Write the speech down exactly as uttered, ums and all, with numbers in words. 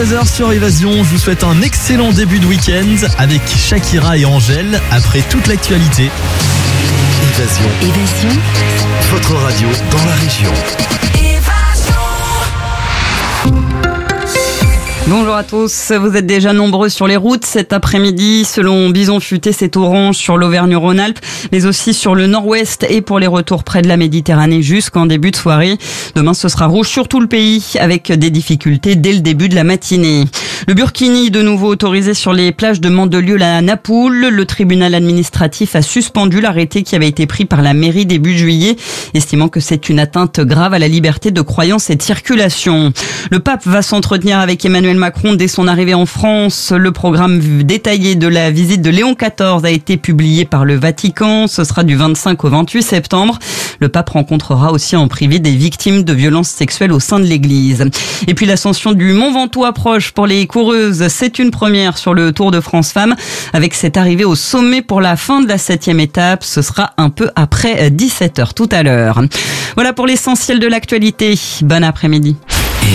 seize heures sur Évasion. Je vous souhaite un excellent début de week-end avec Shakira et Angèle après toute l'actualité. Évasion. Évasion. Votre radio dans la région. Bonjour à tous, vous êtes déjà nombreux sur les routes cet après-midi. Selon Bison Futé, c'est orange sur l'Auvergne-Rhône-Alpes, mais aussi sur le nord-ouest et pour les retours près de la Méditerranée jusqu'en début de soirée. Demain, ce sera rouge sur tout le pays avec des difficultés dès le début de la matinée. Le burkini, de nouveau autorisé sur les plages de Mandelieu à Napoule. Le tribunal administratif a suspendu l'arrêté qui avait été pris par la mairie début juillet, estimant que c'est une atteinte grave à la liberté de croyance et de circulation. Le pape va s'entretenir avec Emmanuel Macron dès son arrivée en France. Le programme détaillé de la visite de Léon quatorze a été publié par le Vatican. Ce sera du vingt-cinq au vingt-huit septembre. Le pape rencontrera aussi en privé des victimes de violences sexuelles au sein de l'église. Et puis l'ascension du Mont Ventoux approche pour les coureuses. C'est une première sur le Tour de France Femmes avec cette arrivée au sommet pour la fin de la septième étape. Ce sera un peu après dix-sept heures tout à l'heure. Voilà pour l'essentiel de l'actualité. Bon après-midi.